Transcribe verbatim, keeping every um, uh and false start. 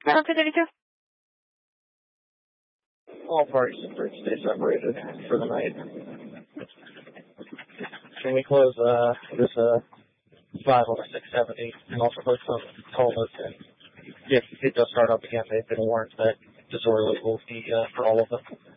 nine two thirty-two. All parties prefer to stay separated for the night. Can we close uh, this uh, five on the six seventy and also put some colas in? If it does start up again, they've been warned that disorderly will be uh, for all of them.